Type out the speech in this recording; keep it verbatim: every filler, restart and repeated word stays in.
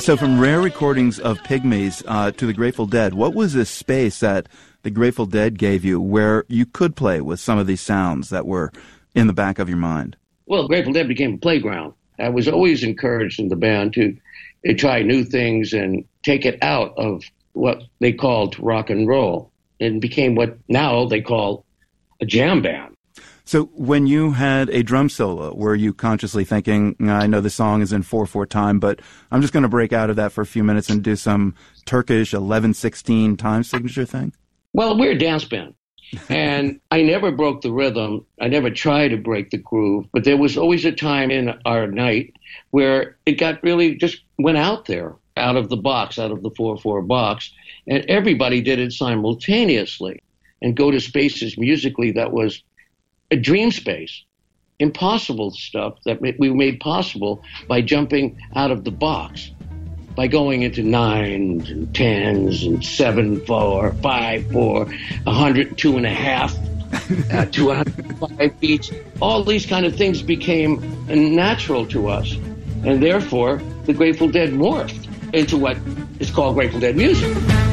So from rare recordings of Pygmies uh, to the Grateful Dead, what was this space that the Grateful Dead gave you where you could play with some of these sounds that were in the back of your mind? Well, Grateful Dead became a playground. I was always encouraged in the band to, to try new things and take it out of what they called rock and roll. It became what now they call a jam band. So when you had a drum solo, were you consciously thinking, I know the song is in four four time, but I'm just going to break out of that for a few minutes and do some Turkish eleven sixteen time signature thing? Well, we're a dance band. And I never broke the rhythm. I never tried to break the groove. But there was always a time in our night where it got really just went out there, out of the box, out of the four four box. And everybody did it simultaneously and go to spaces musically that was a dream space, impossible stuff that we made possible by jumping out of the box, by going into nines and tens and seven, four, five, four, a hundred, two and a half, uh, two hundred five beats. All these kind of things became natural to us, and therefore the Grateful Dead morphed into what is called Grateful Dead music.